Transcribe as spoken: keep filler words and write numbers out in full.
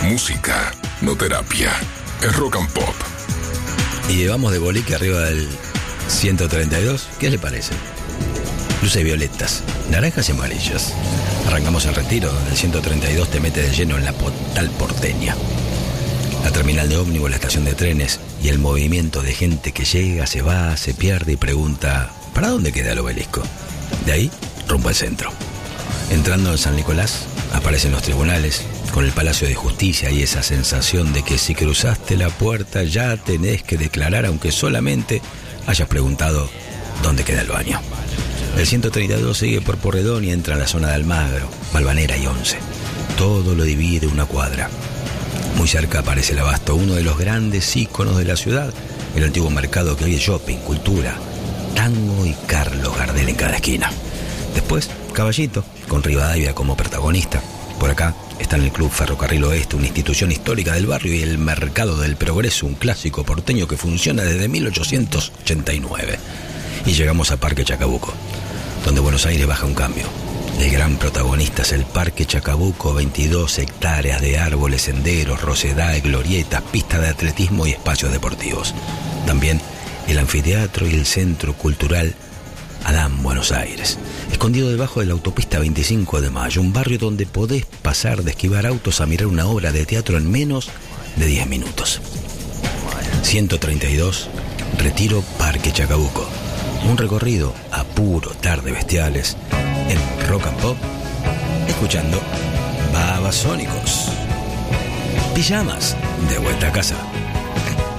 Música, no terapia. Es rock and pop. Y llevamos de Bolique arriba del ciento treinta y dos. ¿Qué le parece? Luces violetas, naranjas y amarillas. Arrancamos el retiro, donde el ciento treinta y dos te mete de lleno en la postal porteña. La terminal de ómnibus, la estación de trenes y el movimiento de gente que llega, se va, se pierde y pregunta: ¿para dónde queda el obelisco? De ahí, rumbo al centro. Entrando en San Nicolás, aparecen los tribunales, con el Palacio de Justicia y esa sensación de que si cruzaste la puerta ya tenés que declarar, aunque solamente hayas preguntado dónde queda el baño. El ciento treinta y dos sigue por Porredón y entra a la zona de Almagro, Valvanera y Once. Todo lo divide una cuadra. Muy cerca aparece el Abasto, uno de los grandes íconos de la ciudad, el antiguo mercado que hoy es shopping, cultura, tango y Carlos Gardel en cada esquina. Después, Caballito, con Rivadavia como protagonista. Por acá están el Club Ferrocarril Oeste, una institución histórica del barrio, y el Mercado del Progreso, un clásico porteño que funciona desde mil ochocientos ochenta y nueve. Y llegamos a Parque Chacabuco, donde Buenos Aires baja un cambio. El gran protagonista es el Parque Chacabuco, veintidós hectáreas de árboles, senderos, rosedales, glorietas, pistas de atletismo y espacios deportivos. También el anfiteatro y el Centro Cultural Adán Buenos Aires, escondido debajo de la autopista veinticinco de mayo, un barrio donde podés pasar de esquivar autos a mirar una obra de teatro en menos de diez minutos. ciento treinta y dos, Retiro, Parque Chacabuco. Un recorrido a puro tarde bestiales en Rock and Pop, escuchando Babasónicos. Pijamas de vuelta a casa.